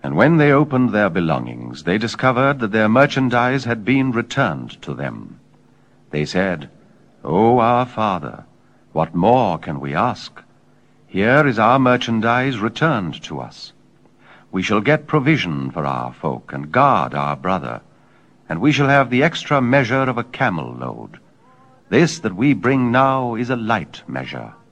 And when they opened their belongings, they discovered that their merchandise had been returned to them. They said, "O our father, what more can we ask? Here is our merchandise returned to us. We shall get provision for our folk and guard our brother, and we shall have the extra measure of a camel load. This that we bring now is a light measure."